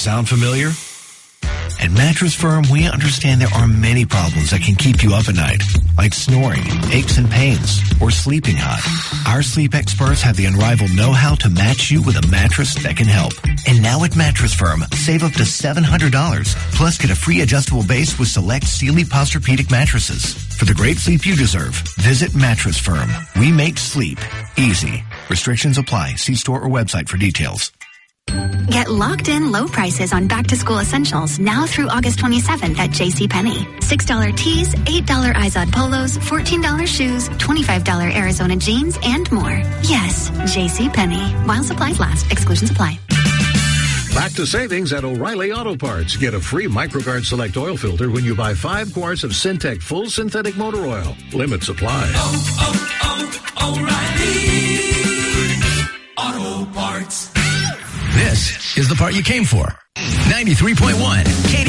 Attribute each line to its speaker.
Speaker 1: Sound familiar? At Mattress Firm, we understand there are many problems that can keep you up at night, like snoring, aches and pains, or sleeping hot. Our sleep experts have the unrivaled know-how to match you with a mattress that can help. And now at Mattress Firm, save up to $700, plus get a free adjustable base with select Sealy Posturepedic mattresses. For the great sleep you deserve, visit Mattress Firm. We make sleep easy. Restrictions apply. See store or website for details.
Speaker 2: Get locked-in low prices on back-to-school essentials now through August 27th at JCPenney. $6 tees, $8 Izod polos, $14 shoes, $25 Arizona jeans, and more. Yes, JCPenney. While supplies last. Exclusions apply.
Speaker 3: Back to savings at O'Reilly Auto Parts. Get a free MicroGuard Select oil filter when you buy 5 quarts of Syntec full synthetic motor oil. Limit supply.
Speaker 4: O'Reilly Auto Parts.
Speaker 5: This is the part you came for. 93.1 K